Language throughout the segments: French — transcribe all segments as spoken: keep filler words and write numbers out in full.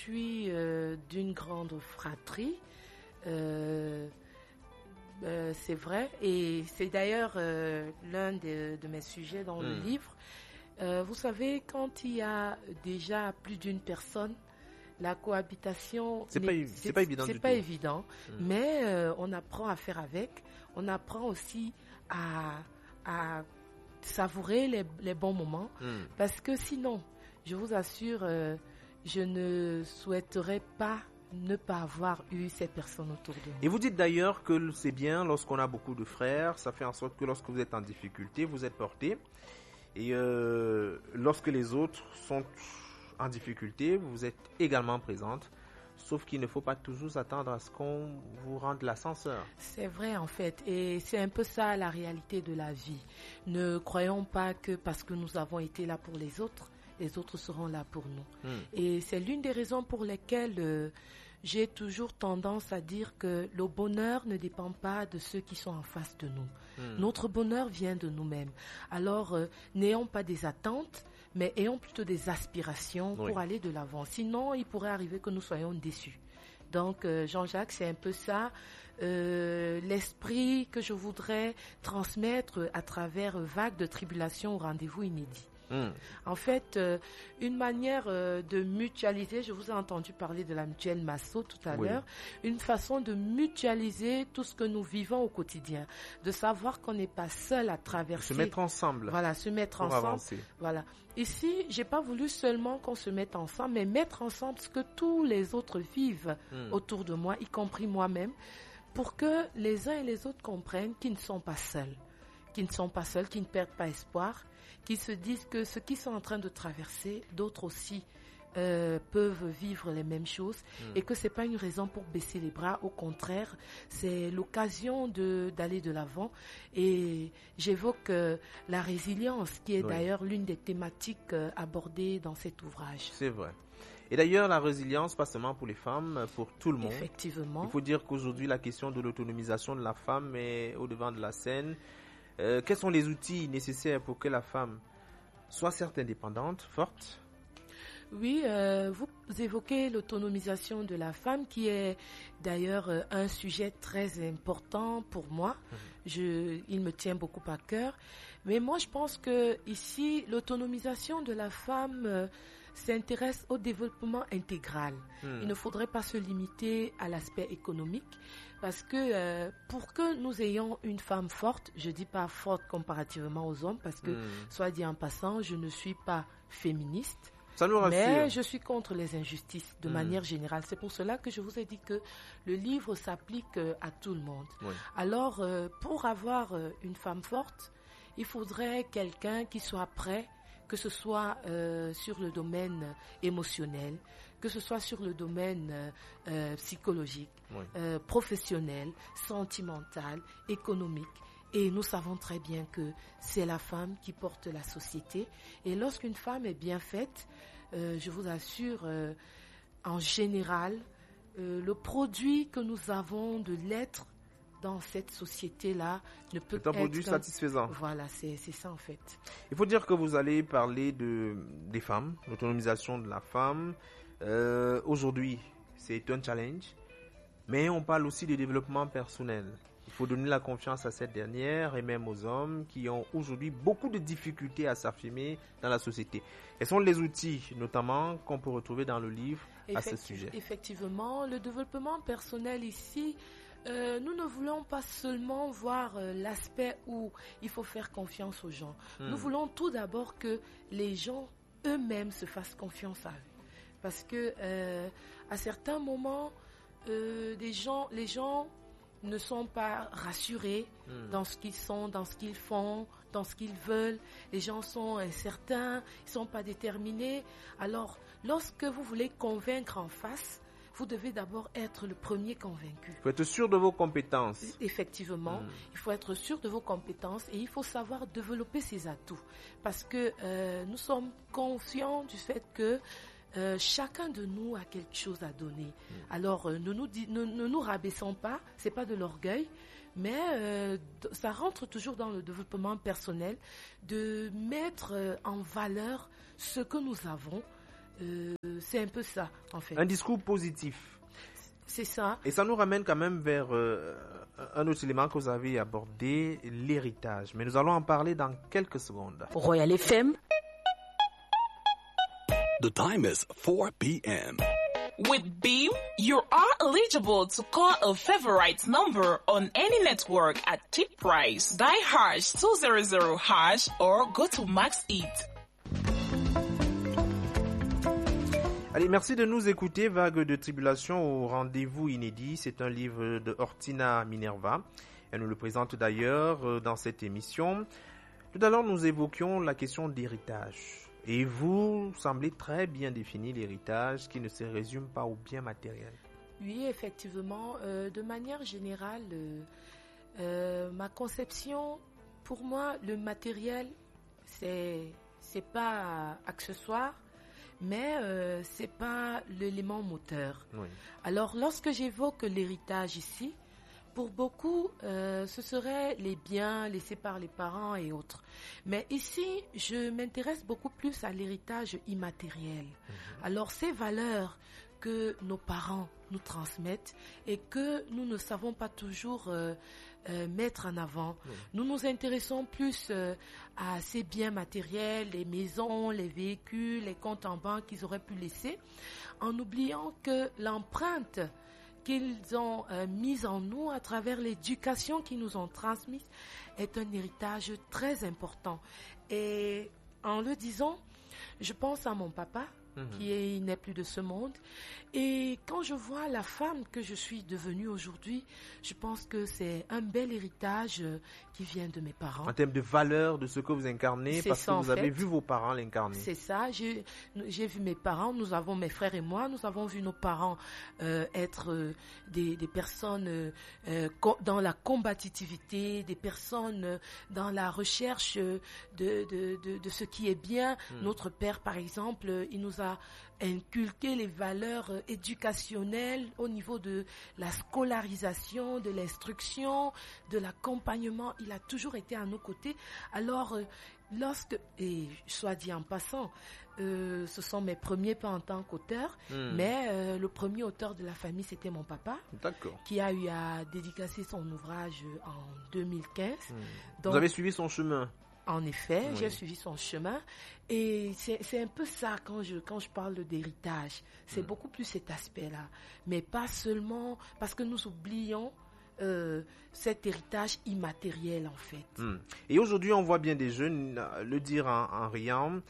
suis euh, d'une grande fratrie. Euh, euh, c'est vrai. Et c'est d'ailleurs euh, l'un de, de mes sujets dans mmh. le livre. Euh, vous savez, quand il y a déjà plus d'une personne, la cohabitation, c'est pas, c'est pas évident. C'est du pas tout. évident, mmh. mais euh, on apprend à faire avec. On apprend aussi à, à savourer les, les bons moments, mmh. parce que sinon, je vous assure, euh, je ne souhaiterais pas ne pas avoir eu ces personnes autour de moi. Et vous dites d'ailleurs que c'est bien lorsqu'on a beaucoup de frères, ça fait en sorte que lorsque vous êtes en difficulté, vous êtes porté. Et euh, lorsque les autres sont en difficulté, vous êtes également présente. Sauf qu'il ne faut pas toujours attendre à ce qu'on vous rende l'ascenseur. C'est vrai en fait. Et c'est un peu ça la réalité de la vie. Ne croyons pas que parce que nous avons été là pour les autres, les autres seront là pour nous. Mmh. Et c'est l'une des raisons pour lesquelles euh, j'ai toujours tendance à dire que le bonheur ne dépend pas de ceux qui sont en face de nous. Mmh. Notre bonheur vient de nous-mêmes. Alors, euh, n'ayons pas des attentes, mais ayons plutôt des aspirations oui. pour aller de l'avant. Sinon, il pourrait arriver que nous soyons déçus. Donc, euh, Jean-Jacques, c'est un peu ça, euh, l'esprit que je voudrais transmettre à travers Vagues de tribulation au rendez-vous inédit. Mmh. En fait, euh, une manière euh, de mutualiser, je vous ai entendu parler de la mutuelle Massot tout à oui. l'heure, une façon de mutualiser tout ce que nous vivons au quotidien, de savoir qu'on n'est pas seul à traverser. Se mettre ensemble. Voilà, se mettre pour ensemble. Avancer. Voilà. Ici, j'ai pas voulu seulement qu'on se mette ensemble, mais mettre ensemble ce que tous les autres vivent mmh. autour de moi, y compris moi-même, pour que les uns et les autres comprennent qu'ils ne sont pas seuls, qu'ils ne sont pas seuls, qu'ils ne perdent pas espoir, qui se disent que ce qu'ils sont en train de traverser, d'autres aussi euh, peuvent vivre les mêmes choses mmh. et que c'est pas une raison pour baisser les bras. Au contraire, c'est l'occasion de d'aller de l'avant. Et j'évoque euh, la résilience, qui est oui. d'ailleurs l'une des thématiques euh, abordées dans cet ouvrage. C'est vrai. Et d'ailleurs, la résilience, pas seulement pour les femmes, pour tout le monde. Effectivement. Il faut dire qu'aujourd'hui, la question de l'autonomisation de la femme est au devant de la scène. Euh, quels sont les outils nécessaires pour que la femme soit certes indépendante, forte? Oui, euh, vous évoquez l'autonomisation de la femme, qui est d'ailleurs euh, un sujet très important pour moi. Mmh. Je, il me tient beaucoup à cœur. Mais moi, je pense que ici, l'autonomisation de la femme euh, s'intéresse au développement intégral. Mmh. Il ne faudrait pas se limiter à l'aspect économique. Parce que euh, pour que nous ayons une femme forte, je dis pas forte comparativement aux hommes, parce que, mmh. soit dit en passant, je ne suis pas féministe, ça nous rassure. Mais je suis contre les injustices de mmh. manière générale. C'est pour cela que je vous ai dit que le livre s'applique euh, à tout le monde. Oui. Alors, euh, pour avoir euh, une femme forte, il faudrait quelqu'un qui soit prêt, que ce soit euh, sur le domaine émotionnel, que ce soit sur le domaine euh, euh, psychologique, oui. euh, professionnel, sentimental, économique. Et nous savons très bien que c'est la femme qui porte la société. Et lorsqu'une femme est bien faite, euh, je vous assure, euh, en général, euh, le produit que nous avons de l'être dans cette société-là ne peut être... C'est un produit qu'un... satisfaisant. Voilà, c'est, c'est ça en fait. Il faut dire que vous allez parler de, des femmes, l'autonomisation de la femme. Euh, aujourd'hui, c'est un challenge, mais on parle aussi de développement personnel. Il faut donner la confiance à cette dernière et même aux hommes qui ont aujourd'hui beaucoup de difficultés à s'affirmer dans la société. Quels sont les outils, notamment, qu'on peut retrouver dans le livre à ce sujet? Effectivement, le développement personnel ici, euh, nous ne voulons pas seulement voir euh, l'aspect où il faut faire confiance aux gens. Hmm. Nous voulons tout d'abord que les gens eux-mêmes se fassent confiance à eux. Parce que euh, à certains moments, euh, des gens, les gens ne sont pas rassurés mmh. dans ce qu'ils sont, dans ce qu'ils font, dans ce qu'ils veulent. Les gens sont incertains, ils ne sont pas déterminés. Alors, lorsque vous voulez convaincre en face, vous devez d'abord être le premier convaincu. Il faut être sûr de vos compétences. Effectivement, mmh. il faut être sûr de vos compétences et il faut savoir développer ses atouts. Parce que euh, nous sommes conscients du fait que Euh, chacun de nous a quelque chose à donner. Mmh. Alors, euh, ne, nous di- ne, ne nous rabaissons pas, c'est pas de l'orgueil, mais euh, d- ça rentre toujours dans le développement personnel de mettre euh, en valeur ce que nous avons Euh, c'est un peu ça, en fait. Un discours positif. C'est ça. Et ça nous ramène quand même vers euh, un autre élément que vous avez abordé, l'héritage. Mais nous allons en parler dans quelques secondes. Royal F M. The time is four p.m. With Beam, you are eligible to call a favorite number on any network at tip price. Dial hash two hundred hash or go to Max It. Allez, merci de nous écouter. Vague de tribulation au rendez-vous inédit. C'est un livre de Hortina Minerva. Elle nous le présente d'ailleurs dans cette émission. Tout à l'heure, nous évoquions la question d'héritage. Et vous semblez très bien définir l'héritage qui ne se résume pas au bien matériel. Oui, effectivement. Euh, de manière générale, euh, euh, ma conception, pour moi, le matériel, c'est c'est pas accessoire, mais euh, c'est pas l'élément moteur. Oui. Alors, lorsque j'évoque l'héritage ici, pour beaucoup, euh, ce seraient les biens laissés par les parents et autres. Mais ici, je m'intéresse beaucoup plus à l'héritage immatériel. Mmh. Alors, ces valeurs que nos parents nous transmettent et que nous ne savons pas toujours euh, euh, mettre en avant. Mmh. Nous nous intéressons plus euh, à ces biens matériels, les maisons, les véhicules, les comptes en banque qu'ils auraient pu laisser, en oubliant que l'empreinte qu'ils ont euh, mise en nous à travers l'éducation qu'ils nous ont transmise est un héritage très important. Et en le disant, je pense à mon papa, mmh. qui est, n'est plus de ce monde. Et quand je vois la femme que je suis devenue aujourd'hui, je pense que c'est un bel héritage qui vient de mes parents. En termes de valeur de ce que vous incarnez, c'est parce ça, que vous avez fait. vu vos parents l'incarner. C'est ça, j'ai, j'ai vu mes parents, nous avons, mes frères et moi, nous avons vu nos parents euh, être euh, des, des personnes euh, co- dans la combativité, des personnes euh, dans la recherche de, de, de, de ce qui est bien. Mmh. Notre père, par exemple, il nous a inculquer les valeurs euh, éducationnelles au niveau de la scolarisation, de l'instruction, de l'accompagnement. Il a toujours été à nos côtés. Alors, euh, lorsque, et soit dit en passant, euh, ce sont mes premiers pas en tant qu'auteur, mmh. mais euh, le premier auteur de la famille, c'était mon papa, D'accord. qui a eu à dédicacer son ouvrage en deux mille quinze. Mmh. Donc, vous avez suivi son chemin. En effet, oui. j'ai suivi son chemin et c'est, c'est un peu ça quand je, quand je parle d'héritage. C'est mmh. beaucoup plus cet aspect-là. Mais pas seulement parce que nous oublions euh, cet héritage immatériel en fait. Mmh. Et aujourd'hui, on voit bien des jeunes le dire en, en riant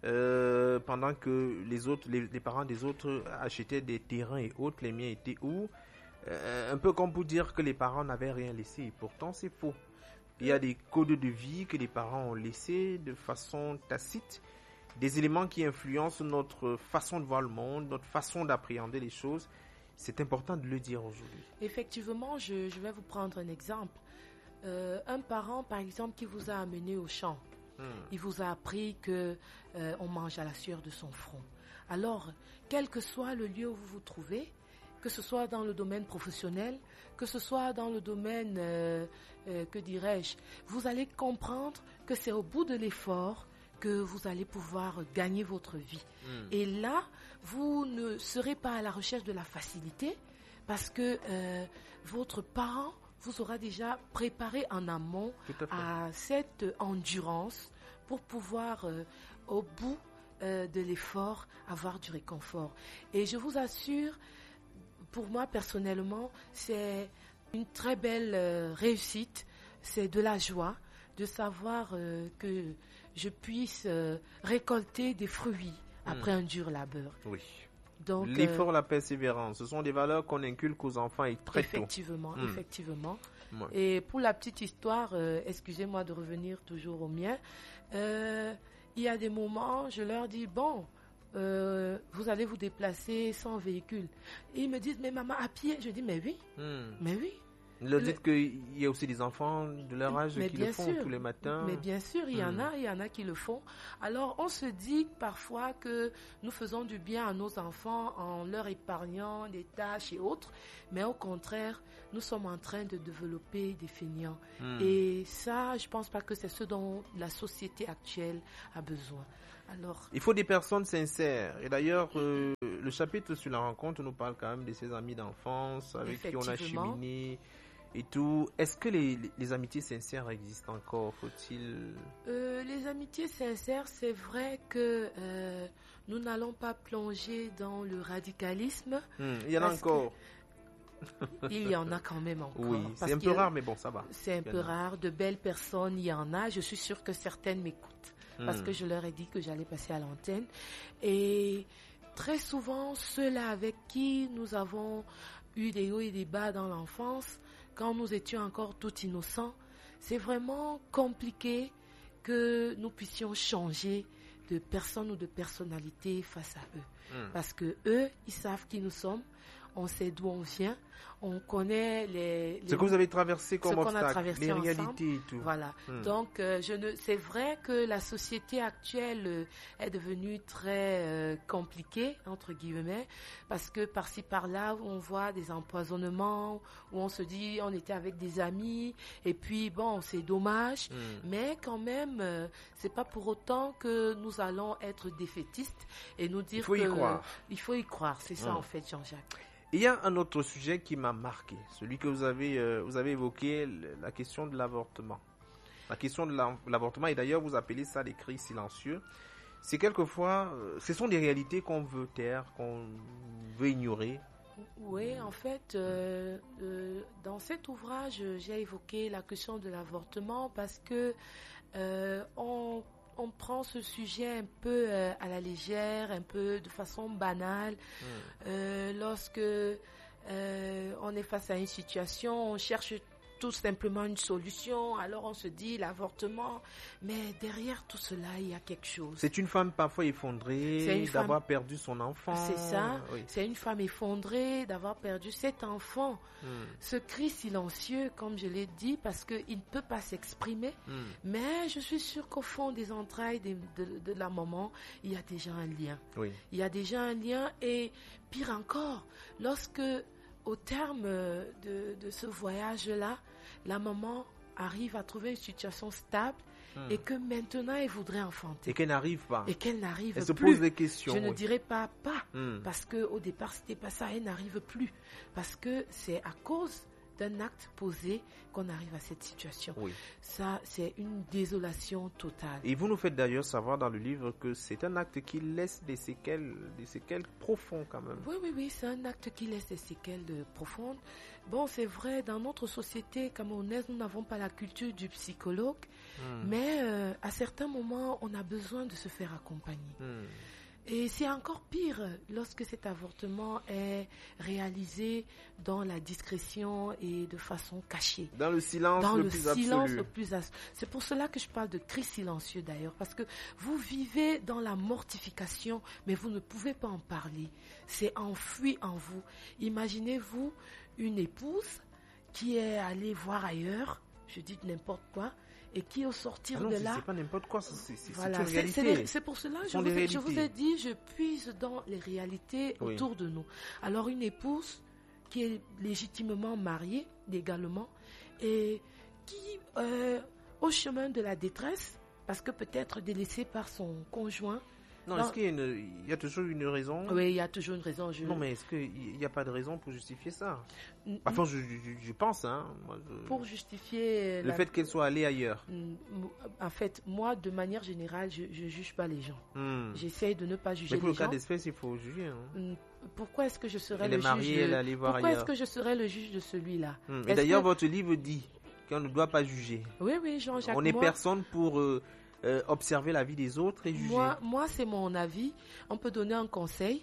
euh, pendant que les autres, les, les parents des autres achetaient des terrains et autres, les miens étaient où euh, un peu comme pour dire que les parents n'avaient rien laissé. Et pourtant, c'est faux. Il y a des codes de vie que les parents ont laissés de façon tacite, des éléments qui influencent notre façon de voir le monde, notre façon d'appréhender les choses. C'est important de le dire aujourd'hui. Effectivement, je, je vais vous prendre un exemple. Euh, un parent, par exemple, qui vous a amené au champ, hmm. il vous a appris que euh, on mange à la sueur de son front. Alors, quel que soit le lieu où vous vous trouvez, que ce soit dans le domaine professionnel, que ce soit dans le domaine, euh, euh, que dirais-je, vous allez comprendre que c'est au bout de l'effort que vous allez pouvoir gagner votre vie. Mmh. Et là, vous ne serez pas à la recherche de la facilité parce que euh, votre parent vous aura déjà préparé en amont à, à cette endurance pour pouvoir, euh, au bout euh, de l'effort, avoir du réconfort. Et je vous assure, pour moi, personnellement, c'est une très belle euh, réussite. C'est de la joie de savoir euh, que je puisse euh, récolter des fruits mmh. après un dur labeur. Oui. Donc, l'effort, euh, la persévérance, ce sont des valeurs qu'on inculque aux enfants et très effectivement, tôt. Effectivement, mmh. ouais. Et pour la petite histoire, euh, excusez-moi de revenir toujours au mien, euh, il y a des moments, je leur dis, bon, Euh, vous allez vous déplacer sans véhicule. Et ils me disent, mais maman, à pied. Je dis, mais oui, hmm. mais oui. Vous leur dites qu'il y a aussi des enfants de leur âge mais qui le font sûr. tous les matins. Mais bien sûr, il y hmm. en a, il y en a qui le font. Alors, on se dit parfois que nous faisons du bien à nos enfants en leur épargnant des tâches et autres. Mais au contraire, nous sommes en train de développer des feignants. Hmm. Et ça, je ne pense pas que c'est ce dont la société actuelle a besoin. Alors, il faut des personnes sincères. Et d'ailleurs, euh, le chapitre sur la rencontre nous parle quand même de ses amis d'enfance avec qui on a cheminé et tout. Est-ce que les, les, les amitiés sincères existent encore? Faut-il... Euh, les amitiés sincères, c'est vrai que euh, nous n'allons pas plonger dans le radicalisme. Hum, il y en a encore. Il y en a quand même encore. Oui, c'est un peu rare, mais bon, ça va. C'est un peu rare. De belles personnes, il y en a. Je suis sûre que certaines m'écoutent hum. parce que je leur ai dit que j'allais passer à l'antenne. Et très souvent, ceux-là avec qui nous avons eu des hauts et des bas dans l'enfance, quand nous étions encore tout innocents, c'est vraiment compliqué que nous puissions changer de personne ou de personnalité face à eux. Mmh. Parce que eux, ils savent qui nous sommes, on sait d'où on vient, on connaît les... les ce que vous avez traversé comme obstacle, les réalités et tout. Voilà. Mmh. Donc, euh, je ne, c'est vrai que la société actuelle euh, est devenue très euh, compliquée, entre guillemets, parce que par-ci, par-là, on voit des empoisonnements, où on se dit, on était avec des amis, et puis, bon, c'est dommage, mmh. mais quand même, euh, c'est pas pour autant que nous allons être défaitistes et nous dire que... Il faut y croire. Il faut y croire, c'est ça, mmh. en fait, Jean-Jacques. Il y a un autre sujet qui m'a marqué, celui que vous avez, euh, vous avez évoqué, la question de l'avortement. La question de l'avortement, et d'ailleurs vous appelez ça des cris silencieux. C'est quelquefois, euh, ce sont des réalités qu'on veut taire, qu'on veut ignorer. Oui, en fait, euh, euh, dans cet ouvrage, j'ai évoqué la question de l'avortement parce que euh, on... on prend ce sujet un peu euh, à la légère, un peu de façon banale. Mmh. Euh, lorsque euh, on est face à une situation, on cherche tout simplement une solution, alors on se dit l'avortement, mais derrière tout cela, il y a quelque chose. C'est une femme parfois effondrée d'avoir femme... perdu son enfant. C'est ça, oui. C'est une femme effondrée d'avoir perdu cet enfant. Mm. Ce cri silencieux, comme je l'ai dit, parce qu'il ne peut pas s'exprimer, mm. mais je suis sûre qu'au fond des entrailles de, de, de la maman, il y a déjà un lien. Oui. Il y a déjà un lien, et pire encore, lorsque... au terme de, de ce voyage-là, la maman arrive à trouver une situation stable hum. et que maintenant elle voudrait enfanter. Et qu'elle n'arrive pas. Et qu'elle n'arrive plus. Elle se pose des questions. Je oui. ne dirais pas pas, hum. parce qu'au départ c'était pas ça, elle n'arrive plus. Parce que c'est à cause d'un acte posé qu'on arrive à cette situation. Oui. Ça, c'est une désolation totale. Et vous nous faites d'ailleurs savoir dans le livre que c'est un acte qui laisse des séquelles, des séquelles profondes quand même. Oui, oui, oui, c'est un acte qui laisse des séquelles de profondes. Bon, c'est vrai, dans notre société camerounaise, nous n'avons pas la culture du psychologue, hmm. mais euh, à certains moments, on a besoin de se faire accompagner. Hmm. Et c'est encore pire lorsque cet avortement est réalisé dans la discrétion et de façon cachée. Dans le silence dans le, le plus silence absolu. le plus absolu. C'est pour cela que je parle de cri silencieux d'ailleurs, parce que vous vivez dans la mortification, mais vous ne pouvez pas en parler. C'est enfoui en vous. Imaginez-vous une épouse qui est allée voir ailleurs, je dis n'importe quoi, et qui au sortir ah non, de là... c'est pas n'importe quoi, c'est, c'est, voilà, c'est une réalité. C'est, c'est, c'est pour cela que je, je vous ai dit, je puise dans les réalités oui. autour de nous. Alors une épouse qui est légitimement mariée, légalement, et qui, euh, au chemin de la détresse, parce que peut-être délaissée par son conjoint... Non, non, est-ce qu'il y a, une, il y a toujours une raison? Oui, il y a toujours une raison. Je... Non, mais est-ce qu'il n'y a pas de raison pour justifier ça? Enfin, je, je, je pense, hein. Moi, je... Pour justifier... Le la... fait qu'elle soit allée ailleurs. En fait, moi, de manière générale, je ne juge pas les gens. Hmm. J'essaye de ne pas juger les gens. Mais pour le cas d'espèce, il faut juger. Hein. Pourquoi est-ce que je serais elle le est mariée, juge de... Elle est allée voir Pourquoi ailleurs. est-ce que je serais le juge de celui-là? Hmm. Et d'ailleurs, que... votre livre dit qu'on ne doit pas juger. Oui, oui, Jean-Jacques. On n'est moi... personne pour... Euh... Euh, observer la vie des autres et juger. Moi, moi, c'est mon avis. On peut donner un conseil.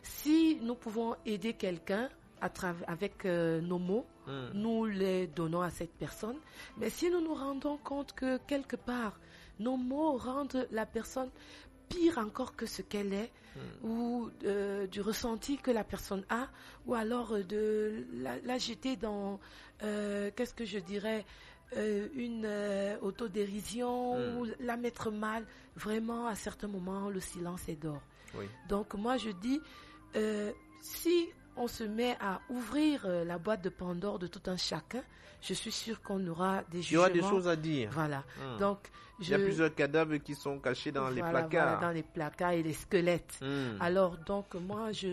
Si nous pouvons aider quelqu'un à tra- avec euh, nos mots, mm. nous les donnons à cette personne. Mais si nous nous rendons compte que quelque part, nos mots rendent la personne pire encore que ce qu'elle est, mm. ou euh, du ressenti que la personne a, ou alors euh, de la, la jeter dans, euh, qu'est-ce que je dirais, Euh, une euh, autodérision mmh. ou la mettre mal, vraiment à certains moments le silence est d'or. Oui. Donc moi je dis euh, si on se met à ouvrir euh, la boîte de Pandore de tout un chacun, je suis sûre qu'on aura des jugements. Il y aura des choses à dire. Voilà. Hum. Donc, je... Il y a plusieurs cadavres qui sont cachés dans voilà, les placards. Voilà, dans les placards et les squelettes. Hum. Alors, donc, moi, je,